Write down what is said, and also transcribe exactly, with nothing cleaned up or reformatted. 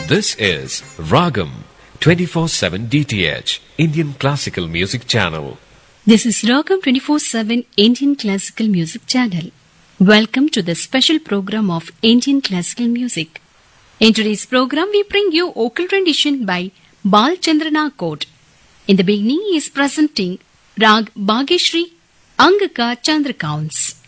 This is Ragam twenty-four seven D T H, Indian Classical Music Channel. This is Ragam twenty-four seven Indian Classical Music Channel. Welcome to the special program of Indian Classical Music. In today's program, we bring you vocal rendition by Balchandra Nagkot. In the beginning, he is presenting Rag Bhageshri Angaka Chandrakaunts.